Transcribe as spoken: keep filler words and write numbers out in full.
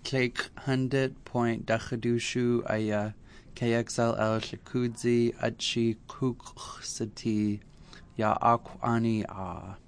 Clake hundred point Dachadushu Aya K X L L Shakudzi Achi Kuksati Ya Akwani A.